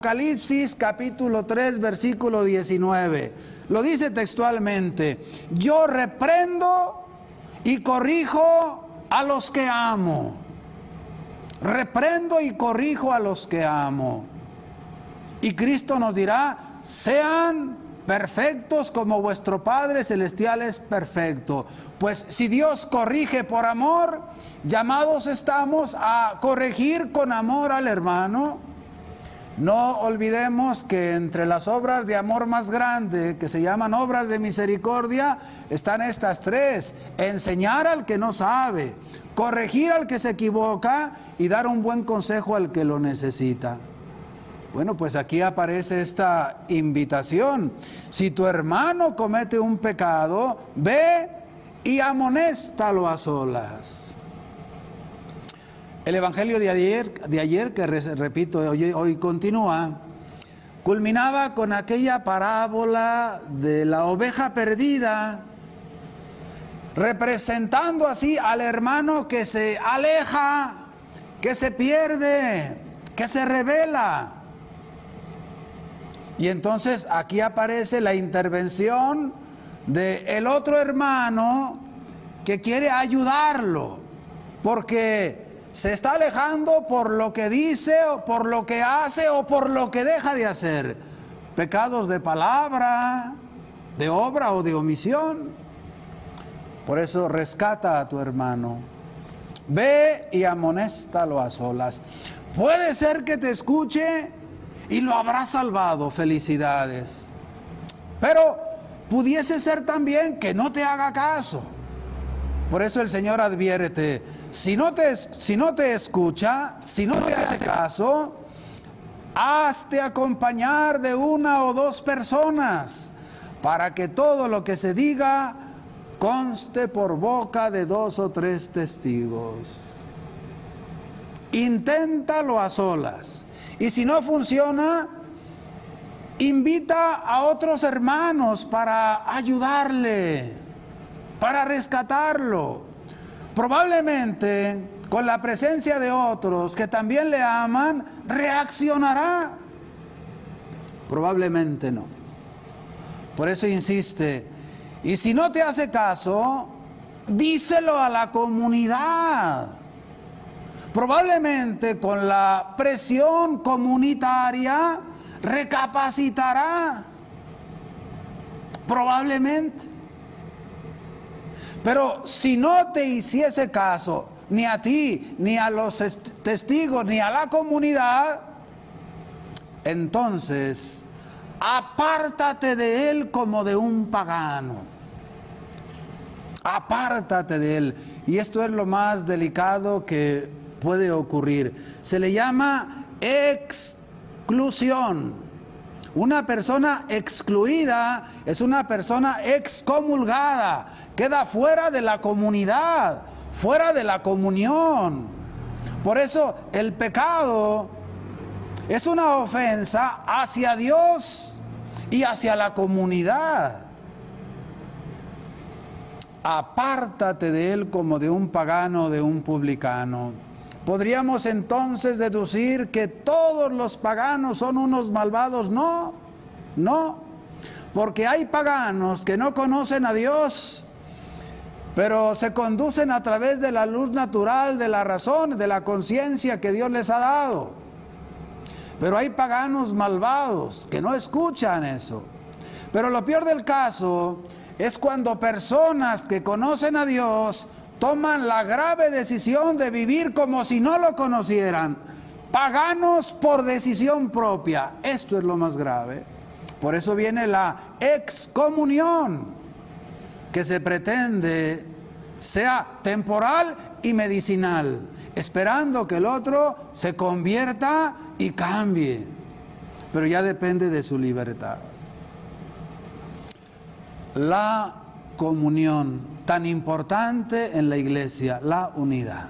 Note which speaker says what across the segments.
Speaker 1: Apocalipsis capítulo 3 versículo 19. Lo dice textualmente: yo reprendo y corrijo a los que amo. Reprendo y corrijo a los que amo. Y Cristo nos dirá: sean perfectos como vuestro Padre Celestial es perfecto. Pues si Dios corrige por amor, llamados estamos a corregir con amor al hermano. No olvidemos que entre las obras de amor más grande, que se llaman obras de misericordia, están estas tres: enseñar al que no sabe, corregir al que se equivoca y dar un buen consejo al que lo necesita. Bueno, pues aquí aparece esta invitación. Si tu hermano comete un pecado, ve y amonéstalo a solas. El evangelio de ayer que repito, hoy continúa, culminaba con aquella parábola de la oveja perdida, representando así al hermano que se aleja, que se pierde, que se rebela. Y entonces aquí aparece la intervención del otro hermano que quiere ayudarlo, porque se está alejando por lo que dice, o por lo que hace, o por lo que deja de hacer. Pecados de palabra, de obra o de omisión. Por eso rescata a tu hermano. Ve y amonéstalo a solas. Puede ser que te escuche y lo habrás salvado, felicidades. Pero pudiese ser también que no te haga caso. Por eso el Señor advierte: si no te escucha, si no te hace caso, hazte acompañar de una o dos personas, para que todo lo que se diga conste por boca de 2 o 3 testigos. Inténtalo a solas. Y si no funciona, invita a otros hermanos para ayudarle, para rescatarlo. Probablemente con la presencia de otros que también le aman, reaccionará. Probablemente no. Por eso insiste: y si no te hace caso, díselo a la comunidad. Probablemente con la presión comunitaria recapacitará. Probablemente. Pero si no te hiciese caso, ni a ti, ni a los testigos, ni a la comunidad, entonces apártate de él como de un pagano. Apártate de él. Y esto es lo más delicado que puede ocurrir. Se le llama exclusión. Una persona excluida es una persona excomulgada. Queda fuera de la comunidad, fuera de la comunión. Por eso el pecado es una ofensa hacia Dios y hacia la comunidad. Apártate de él como de un pagano, de un publicano. ¿Podríamos entonces deducir que todos los paganos son unos malvados? No, no. Porque hay paganos que no conocen a Dios, pero se conducen a través de la luz natural, de la razón, de la conciencia que Dios les ha dado. Pero hay paganos malvados que no escuchan eso. Pero lo peor del caso es cuando personas que conocen a Dios toman la grave decisión de vivir como si no lo conocieran. Paganos por decisión propia. Esto es lo más grave. Por eso viene la excomunión, que se pretende sea temporal y medicinal, esperando que el otro se convierta y cambie, pero ya depende de su libertad. La comunión, tan importante en la iglesia, la unidad.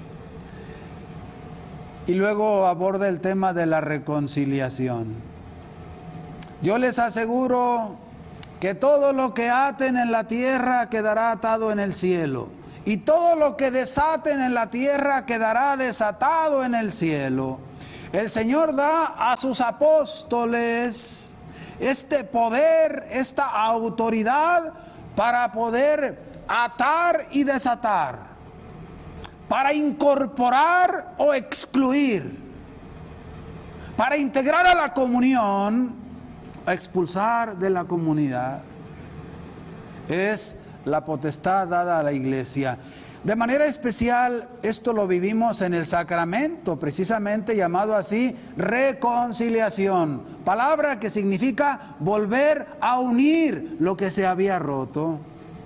Speaker 1: Y luego aborda el tema de la reconciliación. Yo les aseguro que todo lo que aten en la tierra quedará atado en el cielo, y todo lo que desaten en la tierra quedará desatado en el cielo. El Señor da a sus apóstoles este poder, esta autoridad para poder atar y desatar, para incorporar o excluir, para integrar a la comunión, a expulsar de la comunidad. Es la potestad dada a la iglesia. De manera especial, esto lo vivimos en el sacramento, precisamente llamado así, reconciliación. Palabra que significa volver a unir lo que se había roto.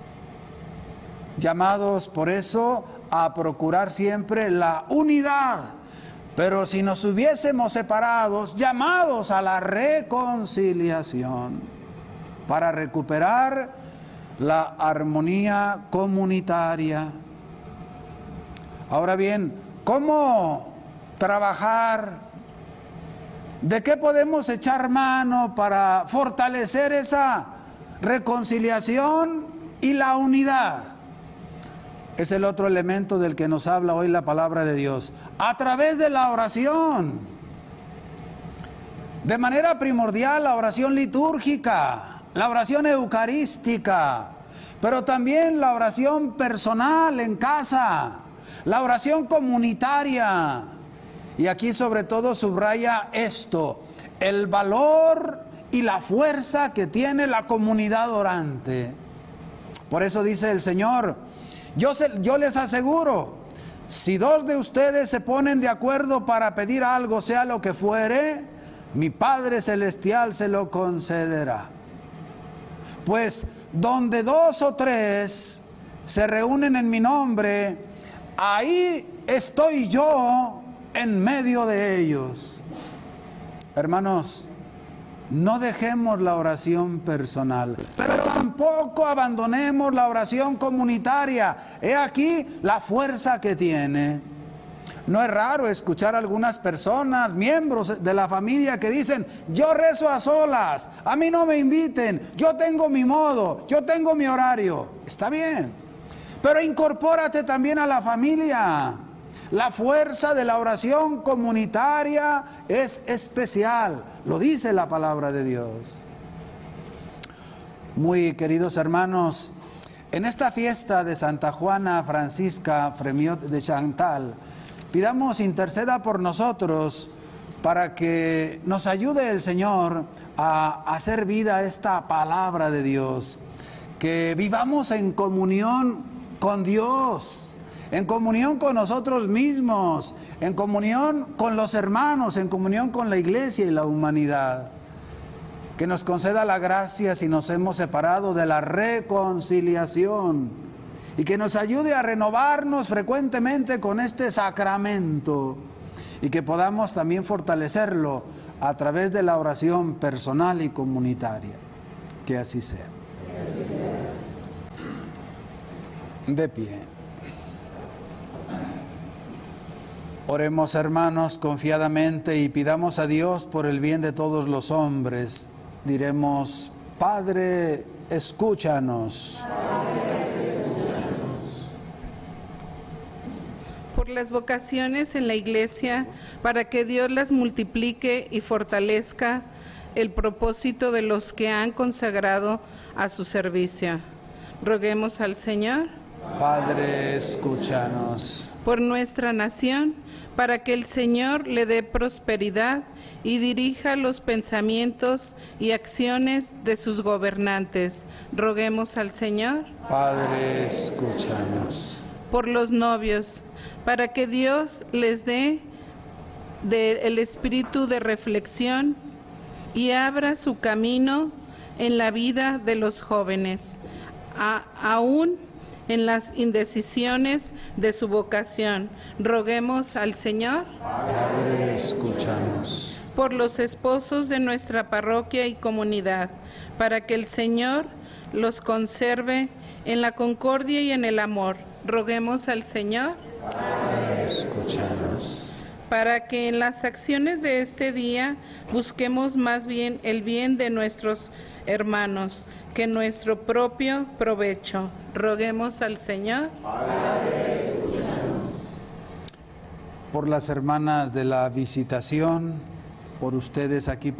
Speaker 1: Llamados por eso a procurar siempre la unidad. Pero si nos hubiésemos separados, llamados a la reconciliación, para recuperar la armonía comunitaria. Ahora bien, ¿cómo trabajar? ¿De qué podemos echar mano para fortalecer esa reconciliación y la unidad? Es el otro elemento del que nos habla hoy la palabra de Dios. A través de la oración. De manera primordial, la oración litúrgica, la oración eucarística, pero también la oración personal en casa, la oración comunitaria. Y aquí sobre todo subraya esto, el valor y la fuerza que tiene la comunidad orante. Por eso dice el Señor, yo les aseguro, si dos de ustedes se ponen de acuerdo para pedir algo, sea lo que fuere, mi Padre Celestial se lo concederá. Pues donde dos o tres se reúnen en mi nombre, ahí estoy yo en medio de ellos. Hermanos, no dejemos la oración personal, pero tampoco abandonemos la oración comunitaria. He aquí la fuerza que tiene. No es raro escuchar a algunas personas, miembros de la familia, que dicen, yo rezo a solas, a mí no me inviten, yo tengo mi modo, yo tengo mi horario. Está bien, pero incorpórate también a la familia. La fuerza de la oración comunitaria es especial, lo dice la palabra de Dios. Muy queridos hermanos, en esta fiesta de Santa Juana Francisca Fremiot de Chantal, pidamos interceda por nosotros para que nos ayude el Señor a hacer vida esta palabra de Dios, que vivamos en comunión con Dios, en comunión con nosotros mismos, en comunión con los hermanos, en comunión con la iglesia y la humanidad. Que nos conceda la gracia si nos hemos separado de la reconciliación y que nos ayude a renovarnos frecuentemente con este sacramento y que podamos también fortalecerlo a través de la oración personal y comunitaria. Que así sea. De pie. Oremos, hermanos, confiadamente y pidamos a Dios por el bien de todos los hombres. Diremos, Padre, escúchanos.
Speaker 2: Por las vocaciones en la Iglesia, para que Dios las multiplique y fortalezca el propósito de los que han consagrado a su servicio. Roguemos al Señor.
Speaker 1: Padre, escúchanos.
Speaker 2: Por nuestra nación, para que el Señor le dé prosperidad y dirija los pensamientos y acciones de sus gobernantes. Roguemos al Señor.
Speaker 1: Padre, escúchanos.
Speaker 2: Por los novios, para que Dios les dé el espíritu de reflexión y abra su camino en la vida de los jóvenes, aún en las indecisiones de su vocación. Roguemos al Señor.
Speaker 1: Padre, escúchanos.
Speaker 2: Por los esposos de nuestra parroquia y comunidad, para que el Señor los conserve en la concordia y en el amor. Roguemos al Señor.
Speaker 1: Padre, escúchanos.
Speaker 2: Para que en las acciones de este día busquemos más bien el bien de nuestros hermanos que nuestro propio provecho. Roguemos al Señor.
Speaker 1: por las hermanas de la Visitación, por ustedes aquí